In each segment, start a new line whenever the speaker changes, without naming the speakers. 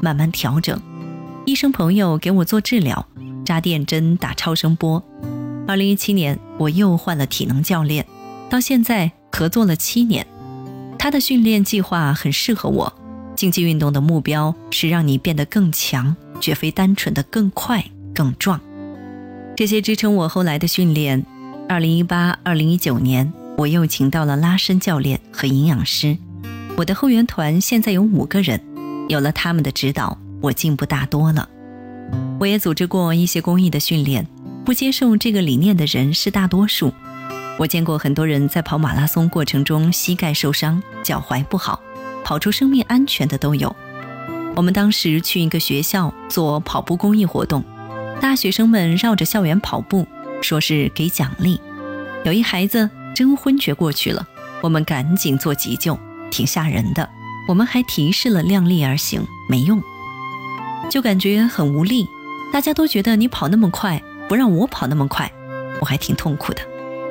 慢慢调整。医生朋友给我做治疗，扎电针打超声波。2017年我又换了体能教练，到现在合作了7年。他的训练计划很适合我，竞技运动的目标是让你变得更强，绝非单纯的更快更壮。这些支撑我后来的训练。2018、2019年我又请到了拉伸教练和营养师，我的后援团现在有5个人，有了他们的指导，我进步大多了。我也组织过一些公益的训练，不接受这个理念的人是大多数。我见过很多人在跑马拉松过程中膝盖受伤，脚踝不好，跑出生命安全的都有。我们当时去一个学校做跑步公益活动，大学生们绕着校园跑步，说是给奖励。有一孩子真昏厥过去了，我们赶紧做急救，挺吓人的。我们还提示了量力而行，没用，就感觉很无力。大家都觉得你跑那么快，不让我跑那么快，我还挺痛苦的。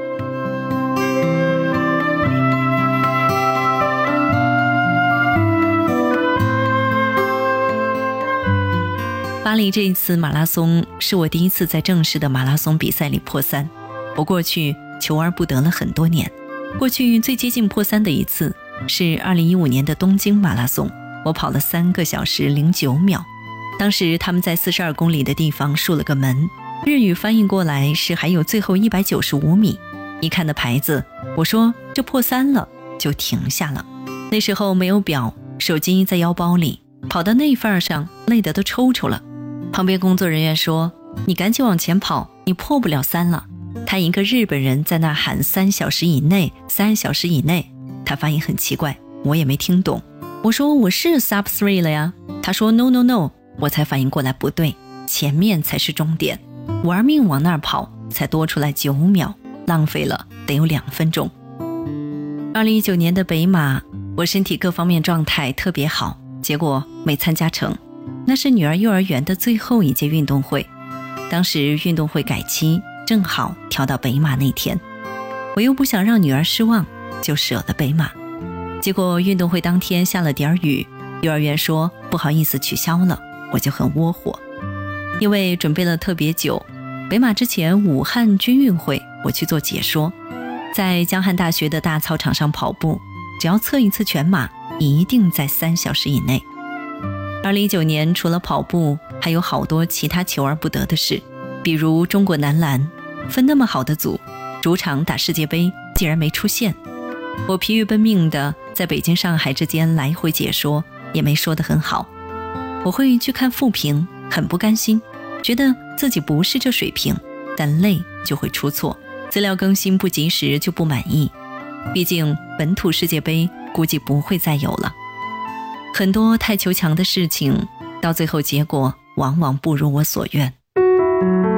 巴黎这一次马拉松是我第一次在正式的马拉松比赛里破3。我过去求而不得了很多年，过去最接近破3的一次是2015年的东京马拉松，我跑了3个小时09秒。当时他们在42公里的地方竖了个门，日语翻译过来是还有最后195米。一看的牌子，我说这破3了，就停下了。那时候没有表，手机在腰包里，跑到那份上累得都抽抽了。旁边工作人员说，你赶紧往前跑，你破不了3了。他一个日本人在那喊3小时以内，3小时以内，他发音很奇怪，我也没听懂。我说我是 sub 3了呀，他说 no no no， 我才反应过来不对，前面才是终点，玩命往那儿跑，才多出来9秒，浪费了得有2分钟。2019年的北马，我身体各方面状态特别好，结果没参加成。那是女儿幼儿园的最后一届运动会，当时运动会改期，正好调到北马那天，我又不想让女儿失望，就舍了北马。结果运动会当天下了点雨，幼儿园说不好意思取消了，我就很窝火。因为准备了特别久，北马之前武汉军运会我去做解说，在江汉大学的大操场上跑步，只要测一次全马，一定在3小时以内。2019年除了跑步，还有好多其他求而不得的事，比如中国男篮分那么好的组，主场打世界杯竟然没出现。我疲于奔命的在北京上海之间来回解说，也没说得很好。我会去看复评，很不甘心，觉得自己不是这水平，但累就会出错，资料更新不及时就不满意。毕竟本土世界杯估计不会再有了。很多太求强的事情，到最后结果往往不如我所愿。